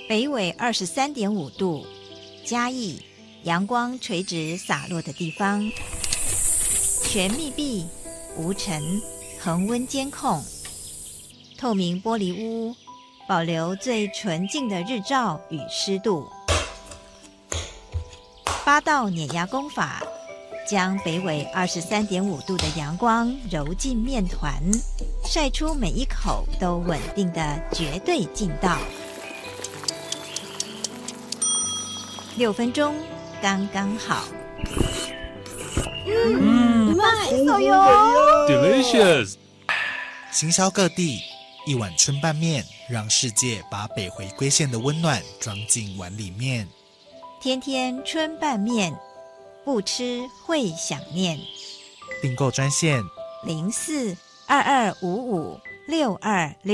北纬23.5度，嘉义，阳光垂直洒落的地方，全密闭，无尘，恒温监控，透明玻璃屋，保留最纯净的日照与湿度。8道碾压工法，将北纬23.5度的阳光揉进面团，晒出每一口都稳定的绝对劲道。6分钟刚刚好。 手游 Delicious。 行销各地，一碗春拌面，让世界把北回归线的温暖装进碗里面。 天天春拌面，不吃会想念。 订购专线 04-2255-6266